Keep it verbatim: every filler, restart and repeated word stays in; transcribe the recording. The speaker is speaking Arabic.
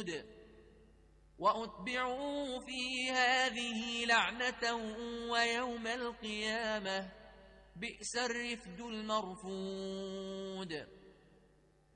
الخلود وأتبعوا في هذه لعنة ويوم القيامة بئس الرفد المرفود